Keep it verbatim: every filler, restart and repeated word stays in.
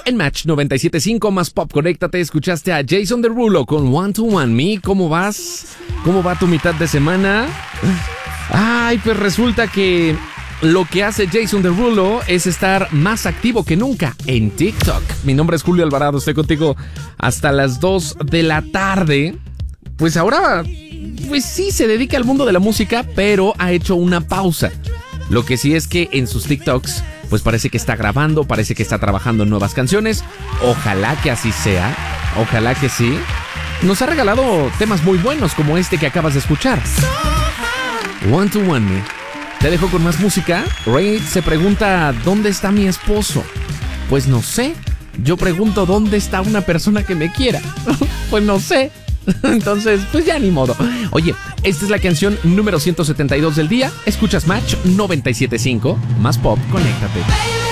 en Match noventa y siete punto cinco más Pop. Conéctate, escuchaste a Jason Derulo con One to One Me. ¿Cómo vas? ¿Cómo va tu mitad de semana? Ay, pues resulta que lo que hace Jason Derulo es estar más activo que nunca en TikTok. Mi nombre es Julio Alvarado, estoy contigo hasta las dos de la tarde. Pues ahora, pues sí, se dedica al mundo de la música, pero ha hecho una pausa. Lo que sí es que en sus TikToks, pues parece que está grabando, parece que está trabajando en nuevas canciones. Ojalá que así sea, ojalá que sí. Nos ha regalado temas muy buenos como este que acabas de escuchar. One to One Me. Te dejo con más música. Ray se pregunta, ¿dónde está mi esposo? Pues no sé. Yo pregunto, ¿dónde está una persona que me quiera? Pues no sé. Entonces, pues ya ni modo. Oye, esta es la canción número ciento setenta y dos del día. Escuchas Match noventa y siete punto cinco. Más Pop, conéctate.